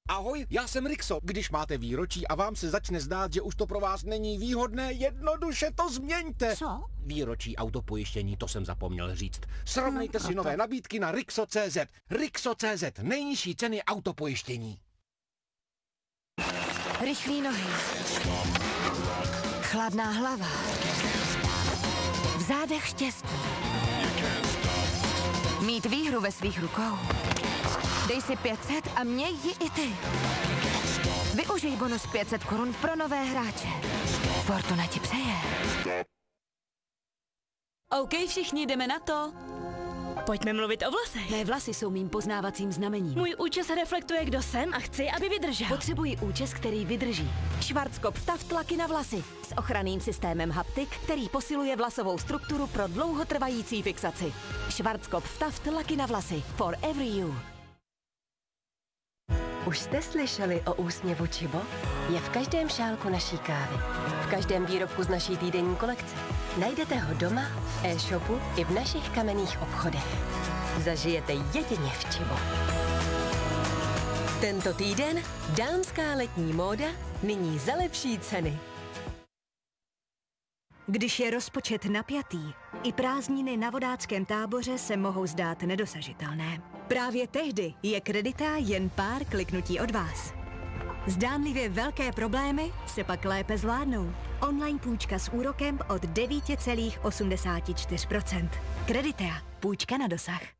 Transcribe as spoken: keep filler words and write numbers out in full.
Ahoj, já jsem Rixo. Když máte výročí a vám se začne zdát, že už to pro vás není výhodné, jednoduše to změňte. Co? Výročí autopojištění, to jsem zapomněl říct. Srovnejte si nové nabídky na Rixo tečka cé zet. Rixo tečka cé zet, nejnižší ceny autopojištění. Rychlý nohy. Chladná hlava. V zádech štěstí. Mít výhru ve svých rukou. Dej si pět set a měj ji i ty. Využij bonus pět set korun pro nové hráče. Fortuna ti přeje. OK, všichni, jdeme na to. Pojďme mluvit o vlasech. Mé vlasy jsou mým poznávacím znamením. Můj účes reflektuje, kdo jsem a chci, aby vydržel. Potřebuji účes, který vydrží. Schwarzkopf Taft laky na vlasy. S ochranným systémem haptik, který posiluje vlasovou strukturu pro dlouhotrvající fixaci. Schwarzkopf Taft laky na vlasy. For every you. Už jste slyšeli o úsměvu Chibo? Je v každém šálku naší kávy. V každém výrobku z naší týdenní kolekce. Najdete ho doma, v e-shopu i v našich kamenných obchodech. Zažijete jedině v Chibo. Tento týden dámská letní móda nyní za lepší ceny. Když je rozpočet napjatý, i prázdniny na vodáckém táboře se mohou zdát nedosažitelné. Právě tehdy je Kredita jen pár kliknutí od vás. Zdánlivě velké problémy se pak lépe zvládnou. Online půjčka s úrokem od devět celá osmdesát čtyři procenta. Kredita, půjčka na dosah.